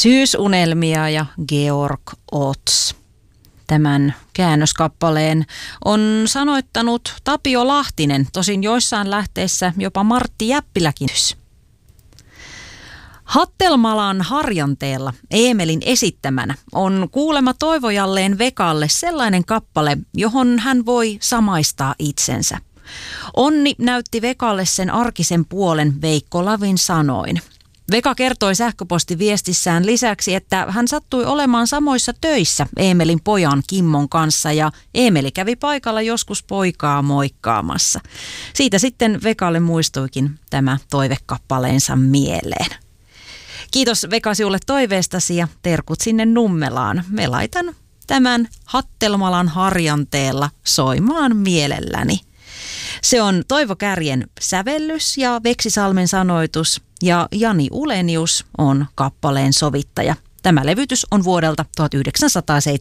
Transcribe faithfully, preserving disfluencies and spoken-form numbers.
Syysunelmia ja Georg Ots. Tämän käännöskappaleen on sanoittanut Tapio Lahtinen, tosin joissain lähteissä jopa Martti Jäppiläkin. Hattelmalan harjanteella Eemelin esittämänä on kuulema toivojalleen Vekalle sellainen kappale, johon hän voi samaistaa itsensä. Onni näytti Vekalle sen arkisen puolen Veikko Lavin sanoin. Veka kertoi sähköpostiviestissään lisäksi, että hän sattui olemaan samoissa töissä Eemelin pojan Kimmon kanssa ja Eemeli kävi paikalla joskus poikaa moikkaamassa. Siitä sitten Vekalle muistuikin tämä toivekappaleensa mieleen. Kiitos Veka sinulle toiveestasi ja terkut sinne Nummelaan. Me laitan tämän Hattelmalan harjanteella soimaan mielelläni. Se on Toivo Kärjen sävellys ja Veksisalmen sanoitus ja Jani Ulenius on kappaleen sovittaja. Tämä levytys on vuodelta tuhatyhdeksänsataaseitsemänkymmentäkolme.